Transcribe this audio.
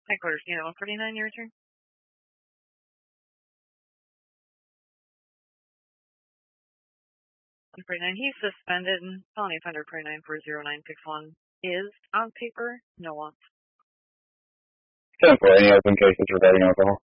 Headquarters, unit 149, your return. 149, he's suspended. Felony offender 49 for 0961 is on paper, no wants. 10-4, any open cases regarding alcohol?